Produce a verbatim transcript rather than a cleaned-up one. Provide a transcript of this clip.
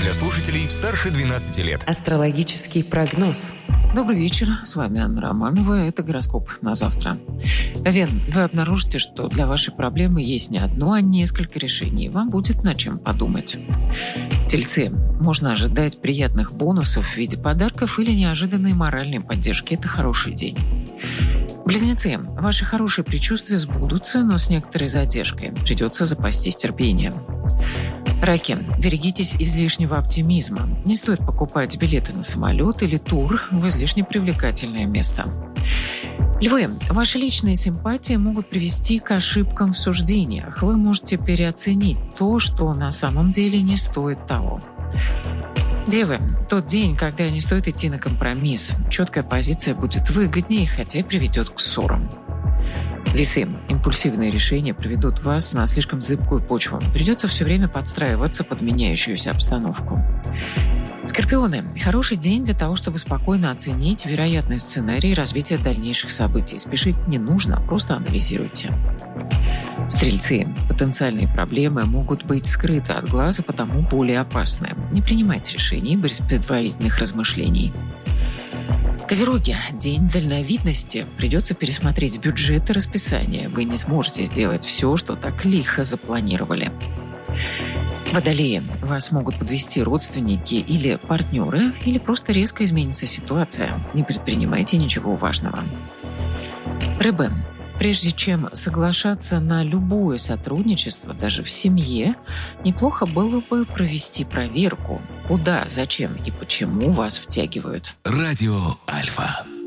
для слушателей старше двенадцати лет. Астрологический прогноз. Добрый вечер, с вами Анна Романова, это гороскоп на завтра. Овен, вы обнаружите, что для вашей проблемы есть не одно, а несколько решений, вам будет над чем подумать. Тельцы, можно ожидать приятных бонусов в виде подарков или неожиданной моральной поддержки, это хороший день. Близнецы, ваши хорошие предчувствия сбудутся, но с некоторой задержкой, придется запастись терпением. Раки, берегитесь излишнего оптимизма. Не стоит покупать билеты на самолет или тур в излишне привлекательное место. Львы, ваши личные симпатии могут привести к ошибкам в суждениях. Вы можете переоценить то, что на самом деле не стоит того. Девы, тот день, когда не стоит идти на компромисс. Четкая позиция будет выгоднее, хотя приведет к ссорам. Весы, импульсивные решения приведут вас на слишком зыбкую почву. Придется все время подстраиваться под меняющуюся обстановку. Скорпионы, хороший день для того, чтобы спокойно оценить вероятный сценарий развития дальнейших событий. Спешить не нужно, просто анализируйте. Стрельцы, потенциальные проблемы могут быть скрыты от глаза, потому более опасны. Не принимайте решений без предварительных размышлений. Козероги, день дальновидности. Придется пересмотреть бюджет и расписание. Вы не сможете сделать все, что так лихо запланировали. Водолеи, вас могут подвести родственники или партнеры, или просто резко изменится ситуация. Не предпринимайте ничего важного. Рыбы, прежде чем соглашаться на любое сотрудничество, даже в семье, неплохо было бы провести проверку, куда, зачем и почему вас втягивают. Радио Альфа.